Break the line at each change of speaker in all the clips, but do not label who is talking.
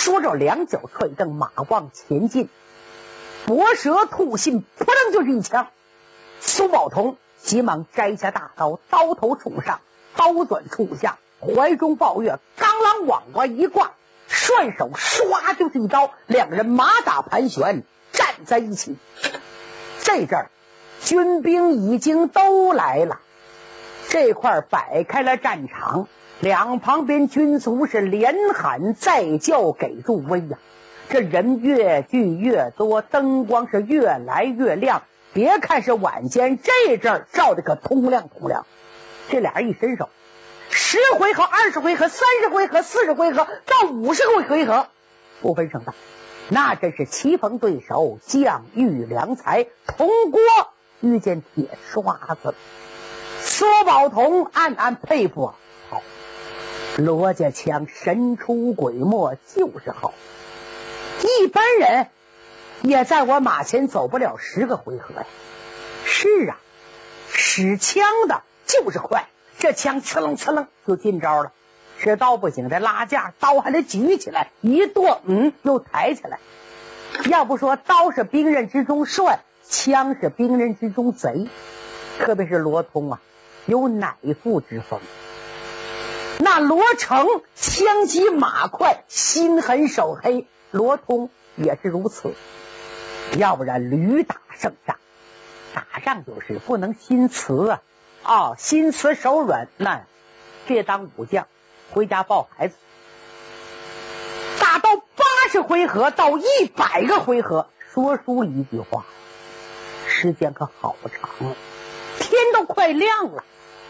说着，两脚踹蹬，马往前进，搏蛇吐信，扑棱就是一枪。苏宝同急忙摘下大刀，刀头冲上，刀转处下，怀中抱月，钢啷往外一挂，顺手唰就是一刀，两人马打盘旋，站在一起。这阵儿军兵已经都来了，这块摆开了战场，两旁边军卒是连喊再叫给助威呀。这人越聚越多，灯光是越来越亮。别看是晚间，这阵儿照的可通亮通亮。这俩人一伸手，10回合、20回合、30回合、40回合到50个回合，不分胜败，那真是棋逢对手，将遇良才，铜锅遇见铁刷子。苏宝同暗暗佩服啊，好，罗家强神出鬼没就是好，一般人也在我马前走不了10个回合呀。是啊，使枪的就是快，这枪呲楞呲楞就进招了。使刀不行，得拉架，刀还得举起来，一剁又抬起来。要不说刀是兵刃之中帅，枪是兵刃之中贼。特别是罗通啊，有乃父之风。那罗成枪击马快，心狠手黑，罗通也是如此。要不然屡打胜仗，打仗就是不能心慈啊，心慈手软，那别当武将，回家抱孩子。打到80回合到100个回合，说出一句话，时间可好长了，天都快亮了。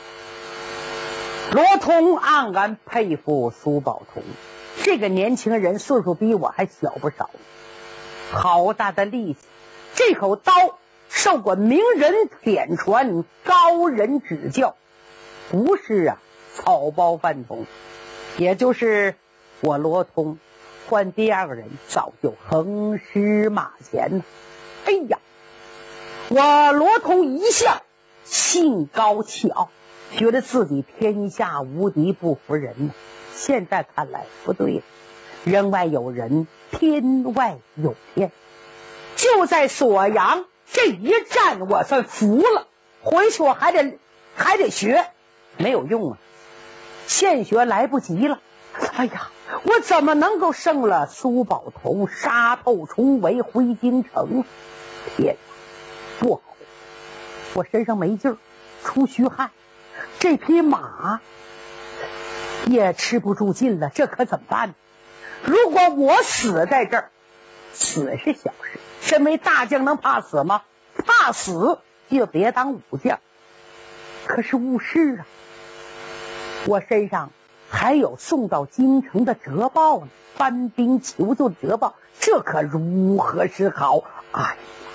罗通暗暗佩服苏宝同，这个年轻人岁数比我还小不少，好大的力气，这口刀受过名人点传，高人指教，不是草包饭桶。也就是我罗通换第二个人早就横尸马前了。哎呀，我罗通一向性高气傲，觉得自己天下无敌不服人呢。现在看来不对了，人外有人，天外有天。就在锁阳这一战我算服了，回去我还得学，没有用啊，现学来不及了。哎呀，我怎么能够胜了苏宝同，杀透重围回京城？天，不好，我身上没劲儿，出虚汗，这匹马也吃不住劲了，这可怎么办呢？如果我死在这儿，死是小事，身为大将能怕死吗？怕死就别当武将。可是误事啊，我身上还有送到京城的折报呢，搬兵求救的折报，这可如何是好？哎，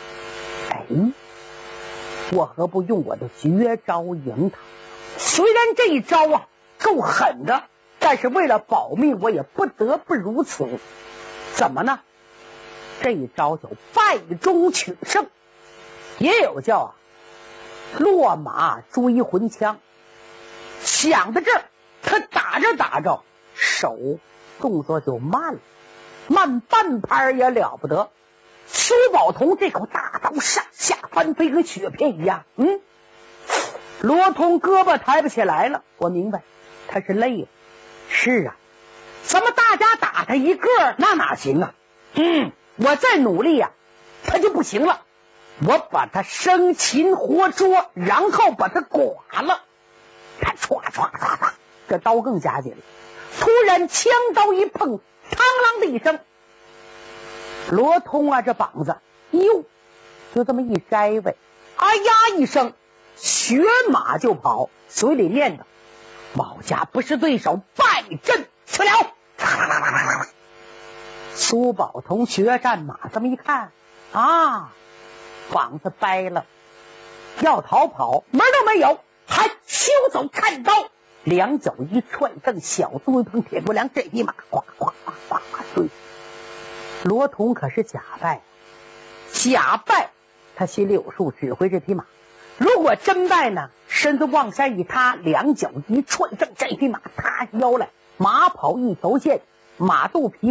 我何不用我的绝招赢他？虽然这一招够狠的，但是为了保命，我也不得不如此。怎么呢？这一招叫败中取胜，也有叫落马追魂枪。想到这儿，他打着打着，手动作就慢了，慢半拍也了不得。苏宝同这口大刀上下翻飞，跟雪片一样。罗通胳膊抬不起来了，我明白他是累了。是啊，怎么大家打他一个那哪行啊？我再努力他就不行了。我把他生擒活捉，然后把他剐了。他唰唰唰唰，这刀更加紧了。突然枪刀一碰，嘡啷的一声，罗通这膀子就这么一摘位，哎呀一声，学马就跑，嘴里念的保家不是对手，败阵去了。苏宝同学战马这么一看膀子掰了，要逃跑门都没有，还休走看刀，两脚一踹蹬，小肚一碰铁骨梁，这匹马呱呱呱呱呱追。罗通可是假败，他心里有数，指挥这匹马。如果真败呢，身子往下一塌，两脚一踹蹬，这匹马塌腰来，马跑一条线，马肚皮